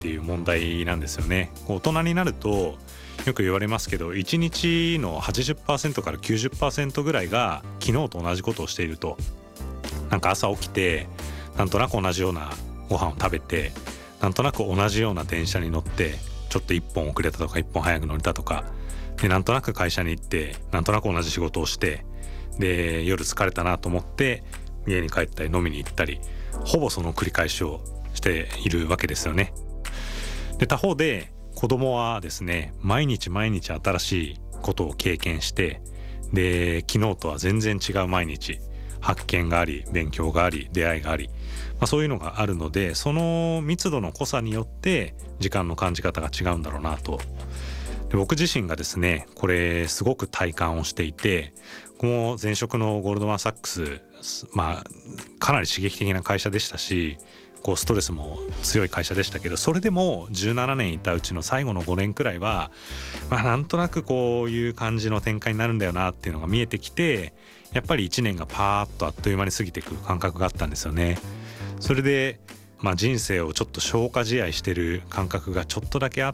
っていう問題なんですよね。大人になるとよく言われますけど、1日の 80% から 90% ぐらいが昨日と同じことをしていると。なんか朝起きてなんとなく同じようなご飯を食べて、なんとなく同じような電車に乗ってちょっと1本遅れたとか1本早く乗れたとかで、なんとなく会社に行ってなんとなく同じ仕事をして、で夜疲れたなと思って家に帰ったり飲みに行ったり、ほぼその繰り返しをしているわけですよね。で他方で子供はですね、毎日毎日新しいことを経験して、で昨日とは全然違う毎日、発見があり勉強があり出会いがあり、そういうのがあるので、その密度の濃さによって時間の感じ方が違うんだろうなと。で僕自身がですね、これすごく体感をしていて、この前職のゴールドマンサックス、かなり刺激的な会社でしたし、こうストレスも強い会社でしたけど、それでも17年いたうちの最後の5年くらいは、なんとなくこういう感じの展開になるんだよなっていうのが見えてきて、やっぱり1年がパーッとあっという間に過ぎていく感覚があったんですよね。それで、人生をちょっと消化試合してる感覚がちょっとだけあって、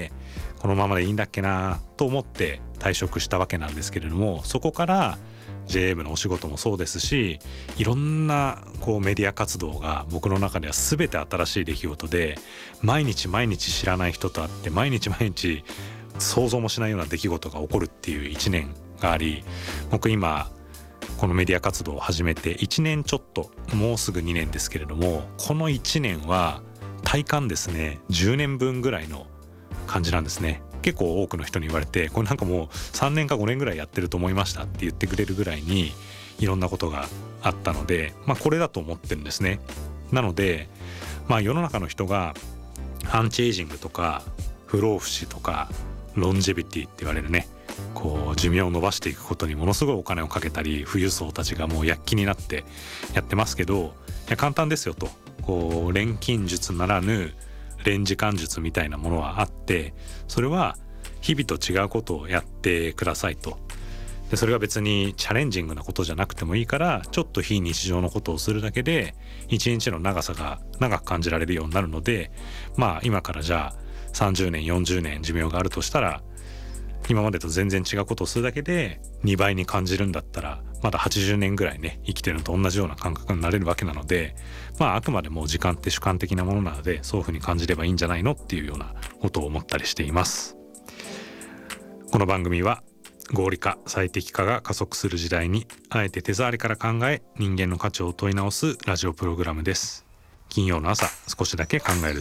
このままでいいんだっけなと思って退職したわけなんですけれども、そこから JM のお仕事もそうですし、いろんなこうメディア活動が僕の中では全て新しい出来事で、毎日毎日知らない人と会って、毎日毎日想像もしないような出来事が起こるっていう1年があり、僕今このメディア活動を始めて1年ちょっと、もうすぐ2年ですけれども、この1年は体感ですね、10年分ぐらいの感じなんですね。結構多くの人に言われて、これなんかもう3年か5年ぐらいやってると思いましたって言ってくれるぐらいにいろんなことがあったので、これだと思ってるんですね。なので世の中の人がアンチエイジングとか不老不死とかロンジェビティって言われるね、こう寿命を伸ばしていくことにものすごいお金をかけたり、富裕層たちがもう躍起になってやってますけど、いや簡単ですよと。こう錬金術ならぬ錬時間術みたいなものはあって、それは日々と違うことをやってくださいと。でそれが別にチャレンジングなことじゃなくてもいいから、ちょっと非日常のことをするだけで一日の長さが長く感じられるようになるので、今からじゃあ30年40年寿命があるとしたら、今までと全然違うことをするだけで2倍に感じるんだったら、まだ80年ぐらいね生きてるのと同じような感覚になれるわけなので、あくまでも時間って主観的なものなので、そういうふうに感じればいいんじゃないのっていうようなことを思ったりしています。この番組は合理化最適化が加速する時代に、あえて手触りから考え人間の価値を問い直すラジオプログラムです。金曜の朝、少しだけ考える